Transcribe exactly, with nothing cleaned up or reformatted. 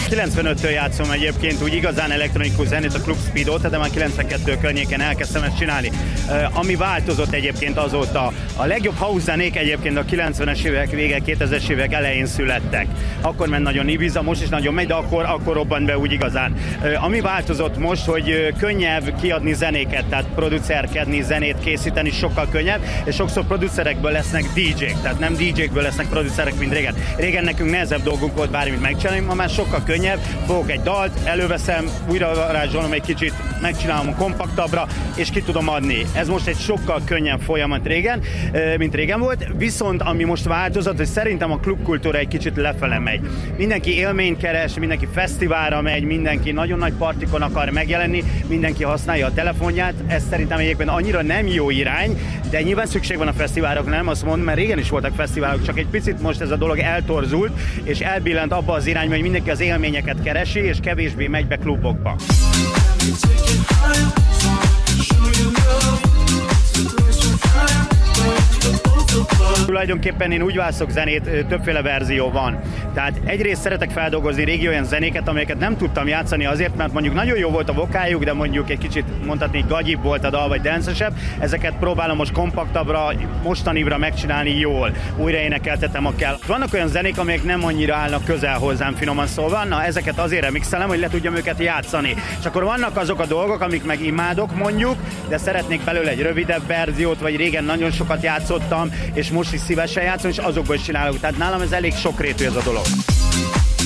kilencvenöttől játszom egyébként úgy igazán elektronikus zenét, a Club Speedot, de már kilencvenkettő környéken elkezdtem ezt csinálni. Uh, ami változott egyébként azóta, a legjobb house zenék egyébként a kilencvenes évek vége, kétezres évek elején születtek. Akkor ment nagyon Ibiza, most is nagyon megy, de akkor, akkor robbant be úgy igazán. Uh, ami változott most, hogy uh, könnyebb kiadni zenéket, tehát producerkedni, zenét készíteni sokkal könnyebb, és sokszor producerekből lesznek dé jék, tehát nem dé jékből lesznek producerek, mint régen. Régen nekünk nehezebb dolgunk volt bármit megcsinálni, ma már sokkal könnyebb, fogok egy dalt, előveszem, újra varázsolom egy kicsit, megcsinálom kompaktabbra, és ki tudom adni. Ez most egy sokkal könnyebb folyamat régen, mint régen volt, viszont ami most változott, hogy szerintem a klubkultúra egy kicsit lefele megy. Mindenki élményt keres, mindenki fesztiválra megy, mindenki nagyon nagy partikon akar megjelenni, mindenki használja a telefonját, ez szerintem egyébként annyira nem jó irány, de nyilván szükség van a fesztiválokra, nem azt mondom, mert régen is voltak fesztiválok, csak egy picit most ez a dolog eltorzult, és elbillent abba az irányba, hogy mindenki az élményeket keresi, és kevésbé megy be klubokba. Tulajdonképpen én úgy választok zenét, többféle verzió van. Tehát egyrészt szeretek feldolgozni régi olyan zenéket, amelyeket nem tudtam játszani azért, mert mondjuk nagyon jó volt a vokáljuk, de mondjuk egy kicsit mondhatni gagyibb volt a dal, vagy dancesebb. Ezeket próbálom most kompaktabbra, mostanibra megcsinálni jól. Újra énekeltetem, a kell. Vannak olyan zenék, amelyek nem annyira állnak közel hozzám, finoman szólva, na ezeket azért remixelem, hogy le tudjam őket játszani. És akkor vannak azok a dolgok, amik meg imádok mondjuk, de szeretnék belőle egy rövidebb verziót, vagy régen nagyon sokat játszottam, és most is szívesen játszom, és azokból is csinálok. Tehát nálam ez elég sokrétű ez a dolog.